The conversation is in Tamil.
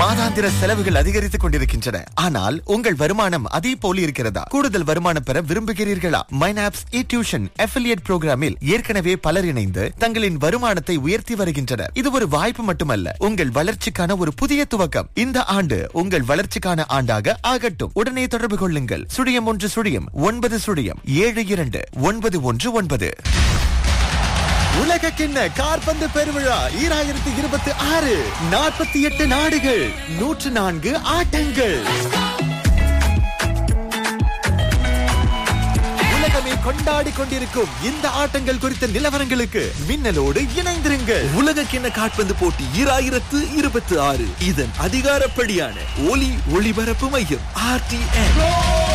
மாதாந்திர செலவுகள் அதிகரித்துக் கொண்டிருக்கின்றன. ஆனால் உங்கள் வருமானம் அதே போல இருக்கிறதா? கூடுதல் வருமானம் பெற விரும்புகிறீர்களா? மைனாப்ஸ் இ-டியூஷன் அஃபிலியேட் புரோகிராமில் ஏற்கனவே பலர் இணைந்து தங்களின் வருமானத்தை உயர்த்தி வருகின்றனர். இது ஒரு வாய்ப்பு மட்டுமல்ல, உங்கள் வளர்ச்சிக்கான ஒரு புதிய துவக்கம். இந்த ஆண்டு உங்கள் வளர்ச்சிக்கான ஆண்டாக ஆகட்டும். உடனே தொடர்பு கொள்ளுங்கள். 0109729119. உலக கிண்ண காற்பந்து பெருவிழா 2026. 48 நாடுகள், 104 ஆட்டங்கள். உலகமே கொண்டாடி கொண்டிருக்கும் இந்த ஆட்டங்கள் குறித்த நிலவரங்களுக்கு மின்னலோடு இணைந்திருங்கள். உலக கிண்ண காற்பந்து போட்டி 2026 இதன் அதிகாரப்படியான ஒலி ஒளிபரப்பு மையம் RTN.